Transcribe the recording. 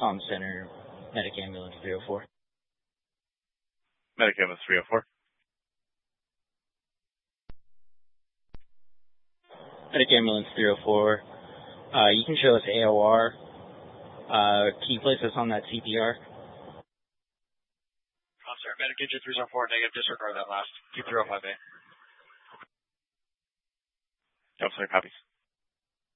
comm center, medic ambulance 304. Medic ambulance 304. Medic ambulance 304. You can show us AOR. Can you place us on that CPR? Sir, medic engine 304, negative, disregard that last. Keep 305A. Sir, copies.